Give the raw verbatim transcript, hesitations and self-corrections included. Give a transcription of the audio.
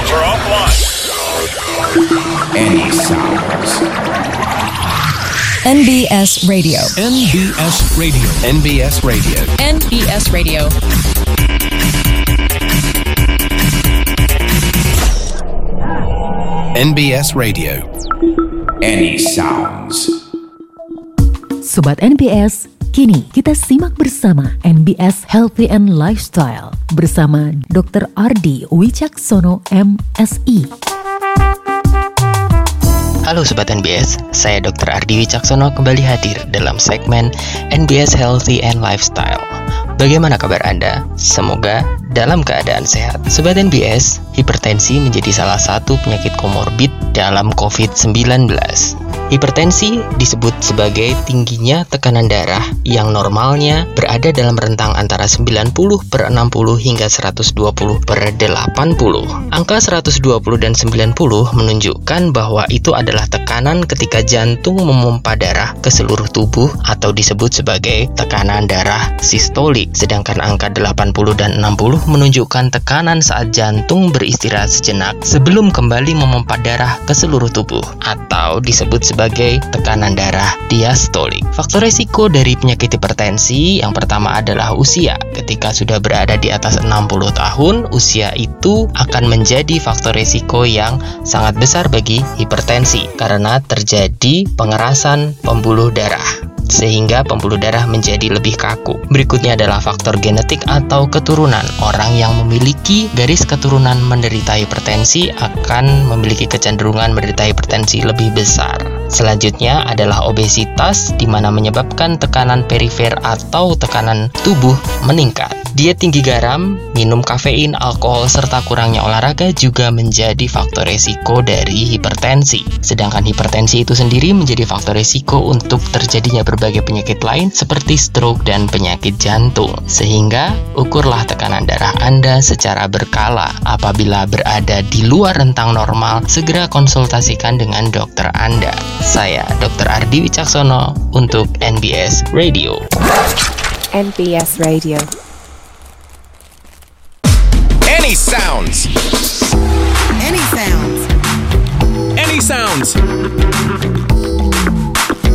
Sounds are offline. Any sounds. N B S Radio. N B S Radio. N B S Radio. N B S Radio. N B S Radio. Any sounds. Sobat N B S, kini kita simak bersama N B S Healthy and Lifestyle bersama dokter Ardi Wicaksono M Si. Halo Sobat N B S, saya dokter Ardi Wicaksono kembali hadir dalam segmen N B S Healthy and Lifestyle. Bagaimana kabar Anda? Semoga dalam keadaan sehat. Sobat N B S, hipertensi menjadi salah satu penyakit komorbid dalam covid sembilan belas. Hipertensi disebut sebagai tingginya tekanan darah yang normalnya berada dalam rentang antara sembilan puluh per enam puluh hingga seratus dua puluh per delapan puluh. Angka seratus dua puluh dan sembilan puluh menunjukkan bahwa itu adalah tekanan ketika jantung memompa darah ke seluruh tubuh atau disebut sebagai tekanan darah sistolik. Sedangkan angka delapan puluh dan enam puluh menunjukkan tekanan saat jantung beristirahat sejenak sebelum kembali memompa darah ke seluruh tubuh atau disebut sebagai sebagai tekanan darah diastolik. Faktor resiko dari penyakit hipertensi yang pertama adalah usia. Ketika sudah berada di atas enam puluh tahun, usia itu akan menjadi faktor resiko yang sangat besar bagi hipertensi karena terjadi pengerasan pembuluh darah sehingga pembuluh darah menjadi lebih kaku. Berikutnya adalah faktor genetik atau keturunan. Orang yang memiliki garis keturunan menderita hipertensi akan memiliki kecenderungan menderita hipertensi lebih besar. Selanjutnya adalah obesitas, di mana menyebabkan tekanan perifer atau tekanan tubuh meningkat. Diet tinggi garam, minum kafein, alkohol, serta kurangnya olahraga juga menjadi faktor resiko dari hipertensi. Sedangkan hipertensi itu sendiri menjadi faktor resiko untuk terjadinya berbagai penyakit lain seperti stroke dan penyakit jantung. Sehingga ukurlah tekanan darah Anda secara berkala. Apabila berada di luar rentang normal, segera konsultasikan dengan dokter Anda. Saya dokter Ardi Wicaksono untuk N B S Radio. N B S Radio. Any sounds. Any sounds. Any sounds.